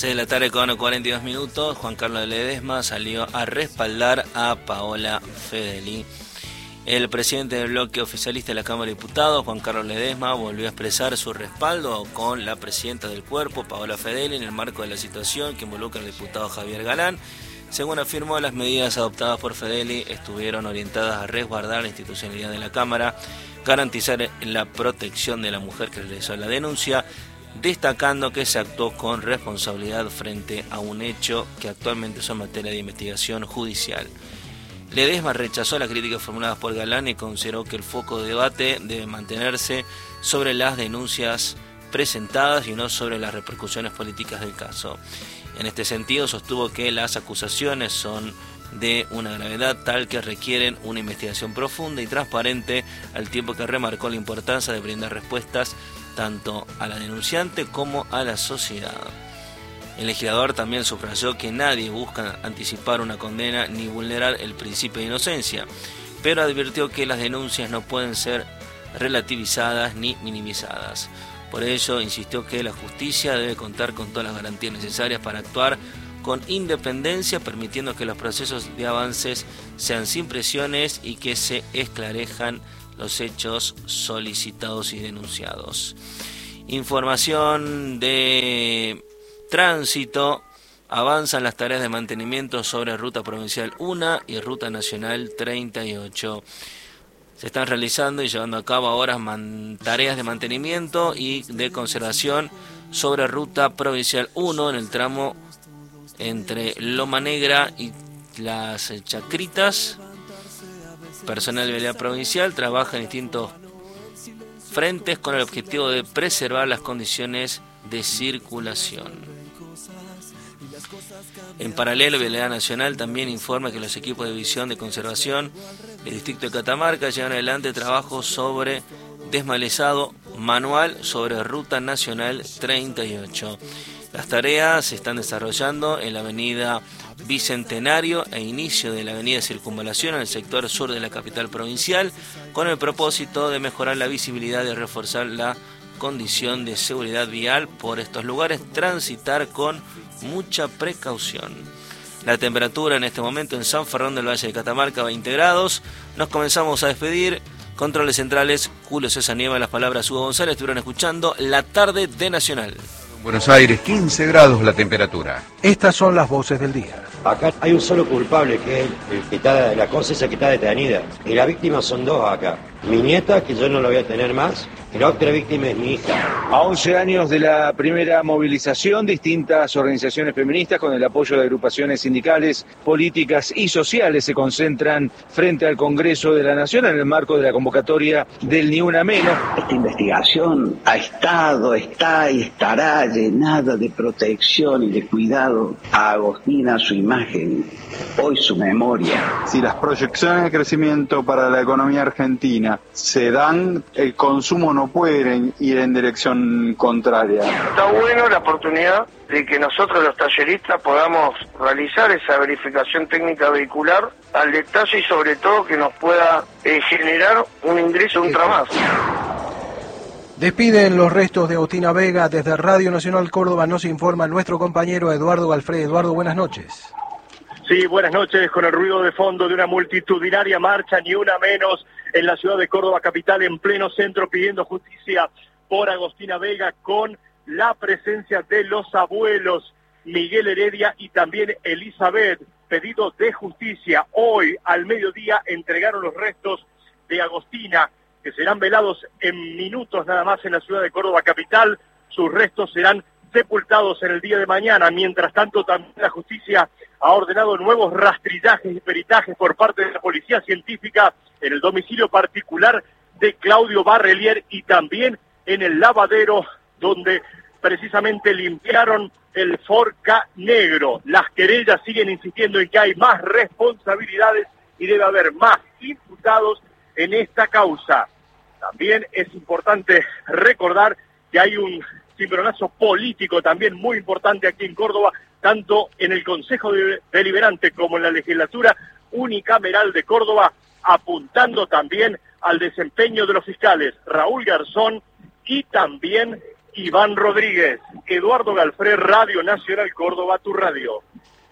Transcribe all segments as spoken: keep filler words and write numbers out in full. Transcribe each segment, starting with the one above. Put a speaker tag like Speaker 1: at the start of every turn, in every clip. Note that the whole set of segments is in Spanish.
Speaker 1: seis de la tarde con cuarenta y dos minutos, Juan Carlos Ledesma salió a respaldar a Paola Fedeli. El presidente del bloque oficialista de la Cámara de Diputados, Juan Carlos Ledesma, volvió a expresar su respaldo con la presidenta del cuerpo, Paola Fedeli, en el marco de la situación que involucra al diputado Javier Galán. Según afirmó, las medidas adoptadas por Fedeli estuvieron orientadas a resguardar la institucionalidad de la Cámara, garantizar la protección de la mujer que realizó la denuncia, destacando que se actuó con responsabilidad frente a un hecho que actualmente es materia de investigación judicial. Ledesma rechazó las críticas formuladas por Galán y consideró que el foco de debate debe mantenerse sobre las denuncias presentadas y no sobre las repercusiones políticas del caso. En este sentido, sostuvo que las acusaciones son de una gravedad tal que requieren una investigación profunda y transparente, al tiempo que remarcó la importancia de brindar respuestas tanto a la denunciante como a la sociedad. El legislador también subrayó que nadie busca anticipar una condena ni vulnerar el principio de inocencia, pero advirtió que las denuncias no pueden ser relativizadas ni minimizadas. Por ello, insistió que la justicia debe contar con todas las garantías necesarias para actuar con independencia, permitiendo que los procesos de avances sean sin presiones y que se esclarezcan los hechos solicitados y denunciados. Información de tránsito. Avanzan las tareas de mantenimiento sobre Ruta Provincial uno y Ruta Nacional treinta y ocho. Se están realizando y llevando a cabo ahora man, tareas de mantenimiento y de conservación sobre Ruta Provincial uno en el tramo entre Loma Negra y las Chacritas. Personal de Vialidad Provincial trabaja en distintos frentes con el objetivo de preservar las condiciones de circulación. En paralelo, Vialidad Nacional también informa que los equipos de visión de conservación del distrito de Catamarca llevan adelante trabajos sobre desmalezado manual sobre Ruta Nacional treinta y ocho. Las tareas se están desarrollando en la avenida Bicentenario e inicio de la avenida Circunvalación en el sector sur de la capital provincial, con el propósito de mejorar la visibilidad y reforzar la condición de seguridad vial por estos lugares, transitar con mucha precaución. La temperatura en este momento en San Fernando del Valle de Catamarca, veinte grados. Nos comenzamos a despedir. Controles centrales, Julio César Nieva, las palabras Hugo González. Estuvieron escuchando La Tarde de Nacional.
Speaker 2: Buenos Aires, quince grados la temperatura.
Speaker 3: Estas son las voces del día.
Speaker 4: Acá hay un solo culpable, que es el que está, la cosa esa que está detenida. Y las víctimas son dos acá. Mi nieta, que yo no la voy a tener más, y la otra víctima es mi hija.
Speaker 5: A once años de la primera movilización, distintas organizaciones feministas con el apoyo de agrupaciones sindicales, políticas y sociales se concentran frente al Congreso de la Nación en el marco de la convocatoria del Ni Una Menos.
Speaker 6: Esta investigación ha estado, está y estará llenada de protección y de cuidado a Agostina, su imagen, hoy su memoria.
Speaker 7: Si las proyecciones de crecimiento para la economía argentina se dan, el consumo no puede ir en dirección contraria.
Speaker 8: Está bueno la oportunidad de que nosotros los talleristas podamos realizar esa verificación técnica vehicular al detalle y sobre todo que nos pueda eh, generar un ingreso, un trabajo.
Speaker 3: Despiden los restos de Agostina Vega. Desde Radio Nacional Córdoba nos informa nuestro compañero Eduardo Galfré. Eduardo, buenas noches.
Speaker 9: Sí, buenas noches. Con el ruido de fondo de una multitudinaria marcha, Ni Una Menos, en la ciudad de Córdoba capital, en pleno centro, pidiendo justicia por Agostina Vega, con la presencia de los abuelos Miguel Heredia y también Elizabeth. Pedido de justicia. Hoy, al mediodía, entregaron los restos de Agostina, que serán velados en minutos nada más en la ciudad de Córdoba capital. Sus restos serán sepultados en el día de mañana. Mientras tanto, también la justicia ha ordenado nuevos rastrillajes y peritajes por parte de la policía científica en el domicilio particular de Claudio Barrelier y también en el lavadero donde precisamente limpiaron el Forca negro. Las querellas siguen insistiendo en que hay más responsabilidades y debe haber más imputados en esta causa. También es importante recordar que hay un cimbronazo político también muy importante aquí en Córdoba, tanto en el Consejo Deliberante como en la legislatura unicameral de Córdoba, apuntando también al desempeño de los fiscales Raúl Garzón y también Iván Rodríguez, Eduardo Galfré, Radio Nacional Córdoba, tu radio.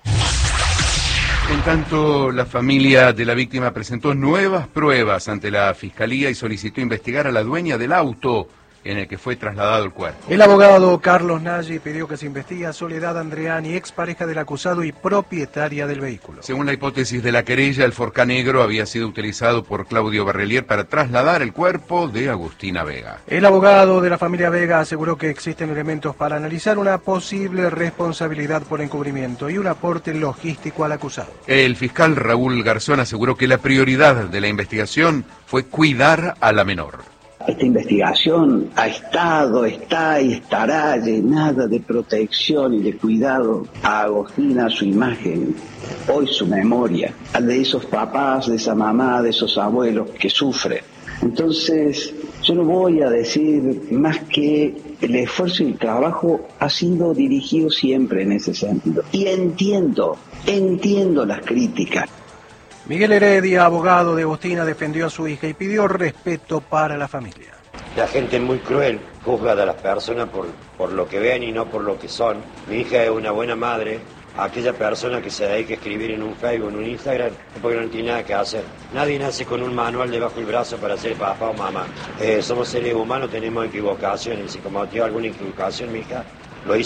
Speaker 2: En tanto, la familia de la víctima presentó nuevas pruebas ante la Fiscalía y solicitó investigar a la dueña del auto en el que fue trasladado el cuerpo.
Speaker 3: El abogado Carlos Nagy pidió que se investigue a Soledad Andreani, expareja del acusado y propietaria del vehículo.
Speaker 2: Según la hipótesis de la querella, el Forca negro había sido utilizado por Claudio Barrelier para trasladar el cuerpo de Agustina Vega.
Speaker 3: El abogado de la familia Vega aseguró que existen elementos para analizar una posible responsabilidad por encubrimiento y un aporte logístico al acusado.
Speaker 2: El fiscal Raúl Garzón aseguró que la prioridad de la investigación fue cuidar a la menor.
Speaker 6: Esta investigación ha estado, está y estará llenada de protección y de cuidado a Agostina, a su imagen, hoy su memoria, de esos papás, de esa mamá, de esos abuelos que sufren. Entonces, yo no voy a decir más que el esfuerzo y el trabajo ha sido dirigido siempre en ese sentido. Y entiendo, entiendo las críticas.
Speaker 3: Miguel Heredia, abogado de Agustina, defendió a su hija y pidió respeto para la familia.
Speaker 4: La gente es muy cruel, juzga a las personas por, por lo que ven y no por lo que son. Mi hija es una buena madre. Aquella persona que se dedica a escribir en un Facebook, en un Instagram, es porque no tiene nada que hacer. Nadie nace con un manual debajo del brazo para ser papá o mamá. Eh, somos seres humanos, tenemos equivocaciones. Si cometió alguna equivocación, mi hija,